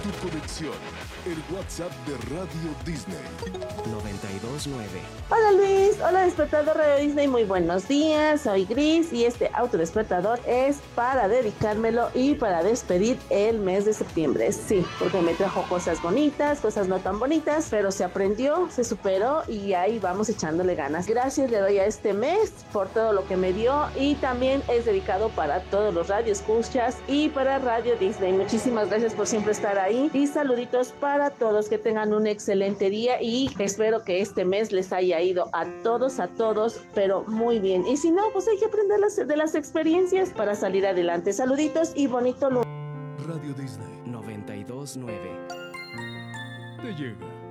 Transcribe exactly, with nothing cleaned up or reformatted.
tu conexión. El WhatsApp de Radio Disney. noventa y dos punto nueve. Hola Luis, hola despertador Radio Disney, muy buenos días, soy Gris y este autodespertador es para dedicármelo y para despedir el mes de septiembre. Sí, porque me trajo cosas bonitas, cosas no tan bonitas, pero se aprendió, se superó y ahí vamos echándole ganas. Gracias le doy a este mes por todo lo que me dio y también es dedicado para todos los radioescuchas y para Radio Disney. Muchísimas gracias por siempre estar ahí y saluditos para todos, que tengan un excelente día y espero que este mes les haya ido a todos, a todos, pero muy bien. Y si no, pues hay que aprender las, de las experiencias para salir adelante. Saluditos y bonito lunes. Radio Disney noventa y dos punto nueve. te llega